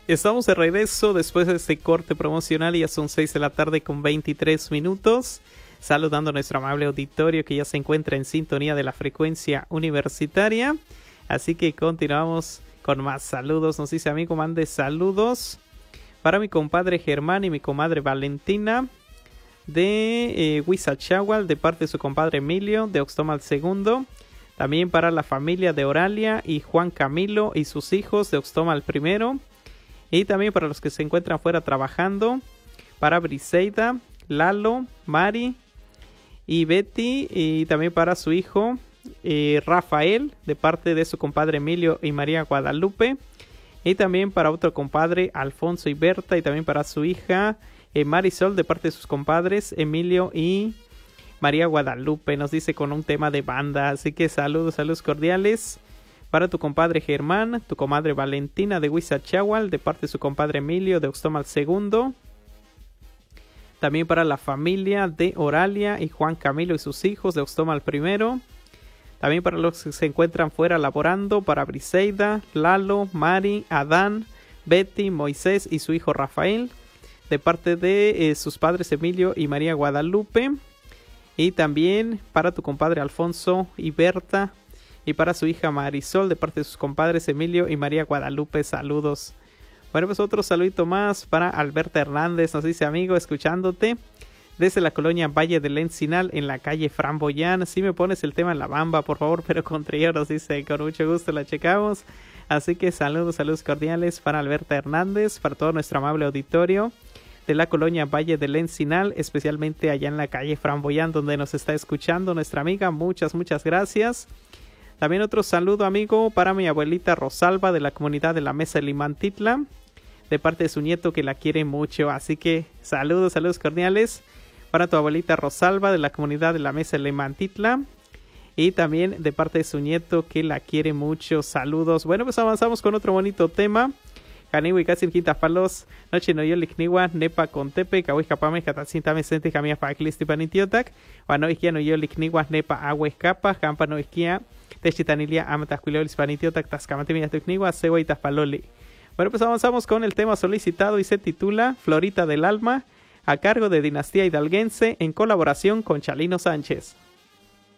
Estamos de regreso después de este corte promocional y ya son 6 de la tarde con 23 minutos. Saludando a nuestro amable auditorio que ya se encuentra en sintonía de la frecuencia universitaria. Así que continuamos con más saludos. Nos dice amigo, mande saludos para mi compadre Germán y mi comadre Valentina de Huizachahual, de parte de su compadre Emilio de Oxtomal II. También para la familia de Oralia y Juan Camilo y sus hijos de Oxtomal I. Y también para los que se encuentran fuera trabajando, para Briseida, Lalo, Mari y Betty, y también para su hijo Rafael, de parte de su compadre Emilio y María Guadalupe, y también para otro compadre Alfonso y Berta, y también para su hija Marisol, de parte de sus compadres Emilio y María Guadalupe. Nos dice con un tema de banda, así que saludos cordiales para tu compadre Germán, tu comadre Valentina de Huizachahual, de parte de su compadre Emilio de Oxtomal II. También para la familia de Oralia y Juan Camilo y sus hijos de Oxtomal I. También para los que se encuentran fuera laborando, para Briseida, Lalo, Mari, Adán, Betty, Moisés y su hijo Rafael, de parte de sus padres Emilio y María Guadalupe. Y también para tu compadre Alfonso y Berta, y para su hija Marisol, de parte de sus compadres Emilio y María Guadalupe. Saludos. Bueno, pues otro saludito más para Alberta Hernández. Nos dice, amigo, escuchándote desde la colonia Valle del Encinal, en la calle Framboyán. Si me pones el tema en La Bamba, por favor, pero con trío, nos dice, con mucho gusto la checamos. Así que saludos cordiales para Alberta Hernández, para todo nuestro amable auditorio de la colonia Valle del Encinal, especialmente allá en la calle Framboyán, donde nos está escuchando nuestra amiga. Muchas gracias. También otro saludo, amigo, para mi abuelita Rosalba de la comunidad de la Mesa de Limantitla, de parte de su nieto que la quiere mucho. Así que saludos cordiales para tu abuelita Rosalba de la comunidad de la Mesa de Limantitla, y también de parte de su nieto que la quiere mucho. Saludos. Bueno, pues avanzamos con otro bonito tema. Caniwi Casin Quintapalos, Noche no Yolicniwa, Nepa Contepe, Cahuizcapame, Catacintame, Sente, Camia Paclisti Panitiotac, Wanoisquia no Yolicniwa, Nepa Aguescapa, Campa no Isquia, Techitanilia, Amatascuilolis Panitiotac, Tascamate Miatucniwa, Sewa y Taspaloli. Bueno, pues avanzamos con el tema solicitado y se titula Florita del Alma, a cargo de Dinastía Hidalguense en colaboración con Chalino Sánchez.